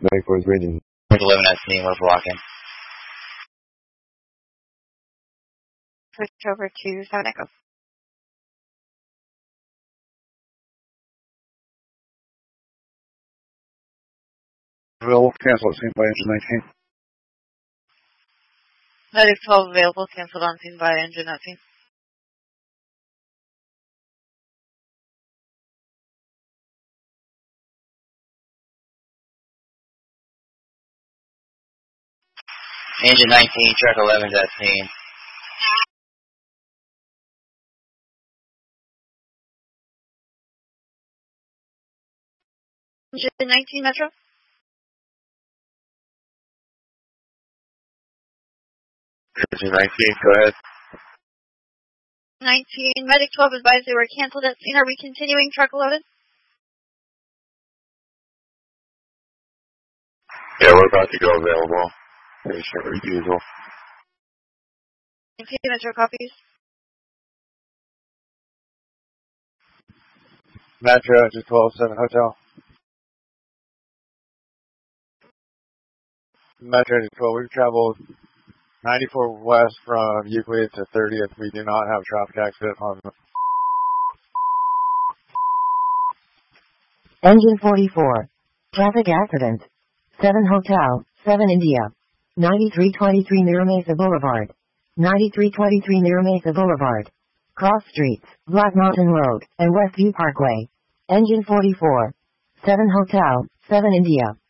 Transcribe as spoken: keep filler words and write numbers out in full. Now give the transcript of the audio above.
ninety-four is raging. eleven at scene, we're blocking. Switch over to seven Echo. Available, cancel at scene by engine nineteen. Medic twelve available, canceled on scene by engine nineteen. Engine nineteen, truck eleven is at scene. Engine nineteen, Metro. Engine nineteen, go ahead. nineteen, Medic twelve advised they were canceled at scene. Are we continuing truck loaded? Yeah, we're about to go available. Pretty sure refusal. nineteen, Metro copies. Metro, engine twelve, seven Hotel. Metro, engine twelve, we've traveled ninety-four west from Euclid to thirtieth. We do not have traffic accident on the Engine forty-four. Traffic accident. seven Hotel, seven India. ninety-three twenty-three Mira Mesa Boulevard. ninety-three twenty-three Mira Mesa Boulevard. Cross Streets, Black Mountain Road, and Westview Parkway. Engine forty-four. seven Hotel, seven India.